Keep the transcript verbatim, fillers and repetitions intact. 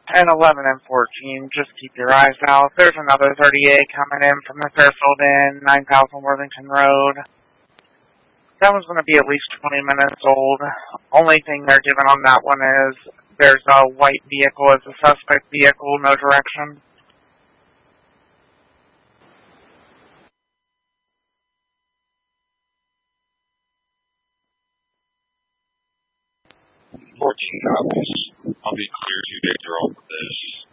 And eleven and fourteen, just keep your eyes out. There's another thirty-eight coming in from the Fairfield Inn, nine thousand Worthington Road. That one's going to be at least twenty minutes old. Only thing they're giving on that one is there's a white vehicle as a suspect vehicle, no direction. fourteen copies. I'll be clear two days are off of this.